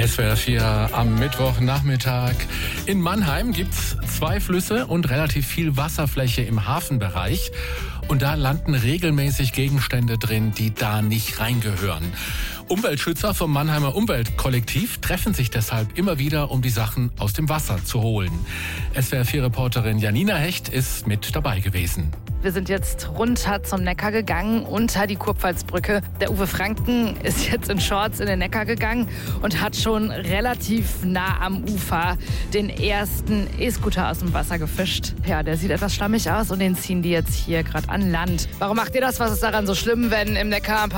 SWR 4 am Mittwochnachmittag. In Mannheim gibt's 2 Flüsse und relativ viel Wasserfläche im Hafenbereich. Und da landen regelmäßig Gegenstände drin, die da nicht reingehören. Umweltschützer vom Mannheimer Umweltkollektiv treffen sich deshalb immer wieder, um die Sachen aus dem Wasser zu holen. SWR 4-Reporterin Janina Hecht ist mit dabei gewesen. Wir sind jetzt runter zum Neckar gegangen, unter die Kurpfalzbrücke. Der Uwe Franken ist jetzt in Shorts in den Neckar gegangen und hat schon relativ nah am Ufer den ersten E-Scooter aus dem Wasser gefischt. Ja, der sieht etwas schlammig aus und den ziehen die jetzt hier gerade an Land. Warum macht ihr das? Was ist daran so schlimm, wenn im Neckar ein paar